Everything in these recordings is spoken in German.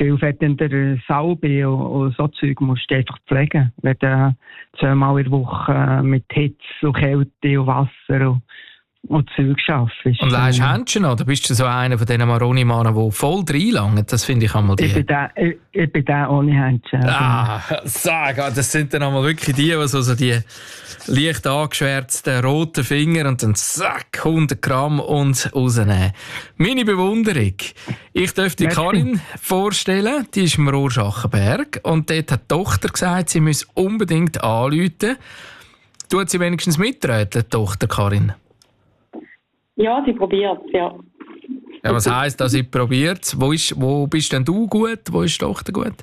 viel Fett in der Salbe und so Zeug musst du einfach pflegen. Wenn du 2-mal in der Woche mit Hitze und Kälte und Wasser und Zeug schaffst. Und leihst Händchen oder bist du so einer von diesen Maroni-Mannen, die voll reinlangen? Das finde ich einmal die. Ich bin der ohne Händchen. Das sind dann einmal wirklich die die leicht angeschwärzten roten Finger und dann 100 Gramm und rausnehmen. Meine Bewunderung. Ich dürfte Karin vorstellen, die ist im Rorschachenberg und dort hat die Tochter gesagt, sie müsse unbedingt anrufen. Tut sie wenigstens mitreden, die Tochter Karin? Ja, sie probiert es, ja. Ja, was heisst, dass sie probiert es? Wo bist denn du gut? Wo ist die Tochter gut?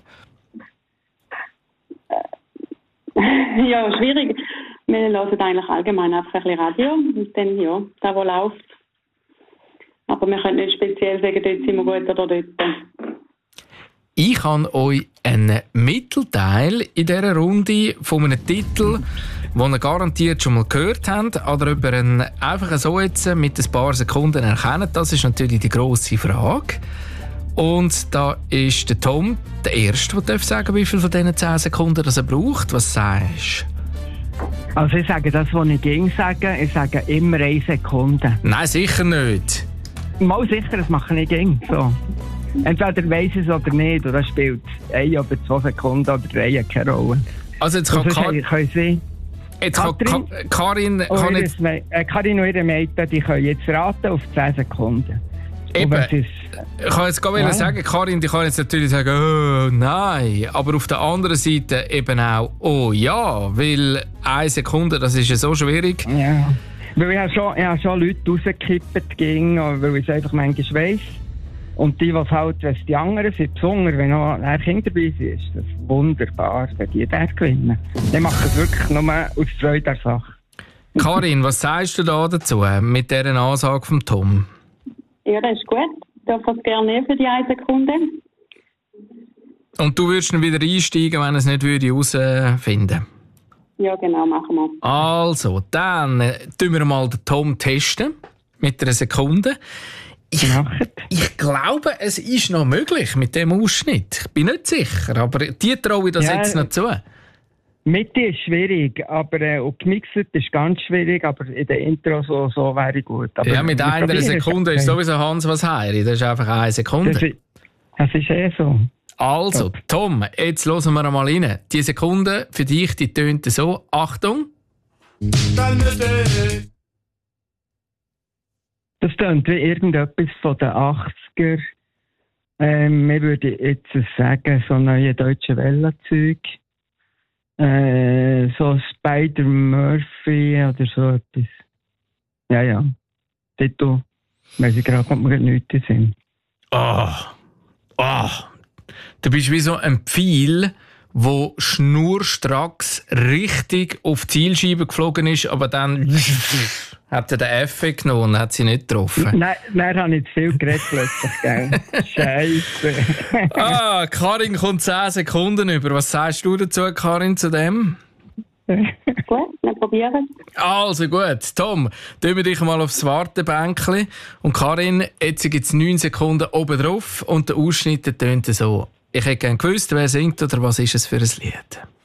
Ja, schwierig. Wir hören eigentlich allgemein einfach ein bisschen Radio und dann, ja, da wo läuft. Aber wir können nicht speziell sagen, dort sind wir gut oder dort. Ich kann euch einen Mittelteil in dieser Runde von einem Titel, den ihr garantiert schon mal gehört habt, oder ob ihr ihn einfach so jetzt mit ein paar Sekunden erkennt, das ist natürlich die grosse Frage. Und da ist der Tom der Erste, der sagen, wie viel von diesen 10 Sekunden er braucht. Was sagst du? Also ich sage das, was ich gegen sage. Ich sage immer 1 Sekunde. Nein, sicher nicht. Mal sicher, das mache ich gegen so. Entweder weiss ich es oder nicht, oder spielt 1 oder 2 Sekunden oder 3 keine Rolle. Also jetzt kann Karin und ihre Mädchen, die können jetzt raten auf 10 Sekunden. Eben. Ich kann jetzt gerade sagen, Karin, die kann jetzt natürlich sagen, oh nein, aber auf der anderen Seite eben auch, oh ja, weil 1 Sekunde, das ist ja so schwierig. Ja, weil ich habe schon Leute rausgekippt, weil ich es einfach manchmal weiss. Und die, was halt, wenn es die anderen sind, besonders wenn noch ein Kind dabei ist, das ist wunderbar, wenn die das gewinnen. Die machen es wirklich nur aus Freude der Sache. Karin, was sagst du da dazu, mit dieser Ansage von Tom? Ja, das ist gut. Ich darf das gerne nehmen für die 1 Sekunde. Und du würdest dann wieder einsteigen, wenn er es nicht herausfinden würde? Ja, genau, machen wir. Also, dann testen wir mal den Tom testen mit 1 Sekunde. Ich glaube, es ist noch möglich mit dem Ausschnitt. Ich bin nicht sicher, aber die traue ich das jetzt noch zu. Mitte ist schwierig, aber und gemixt ist ganz schwierig, aber in der Intro so wäre gut. Aber ja, mit 1 Sekunde ist sowieso Hans was Heiri. Das ist einfach 1 Sekunde. Das ist so. Also, Tom, jetzt hören wir mal rein. Die Sekunde für dich, die tönt so. Achtung! Das tönt wie irgendetwas von den 80er. Wir würden jetzt sagen, so neue deutsche Welle-Zeug. So Spider-Murphy oder so etwas. Ja. Titel, weiss ich gerade, kommt mir nichts in den Sinn. Du bist wie so ein Pfeil, der schnurstracks richtig auf die Zielscheibe geflogen ist, aber dann hat er den Effekt genommen und hat sie nicht getroffen. Nein, habe ich zu viel geredet plötzlich, gell? Scheisse. Karin kommt 10 Sekunden über. Was sagst du dazu, Karin, zu dem? Gut, wir probieren. Also gut, Tom, tun wir dich mal aufs Wartebänkchen. Und Karin, jetzt gibt es 9 Sekunden oben drauf und der Ausschnitt tönt so. Ich hätte gerne gewusst, wer singt oder was ist es für ein Lied.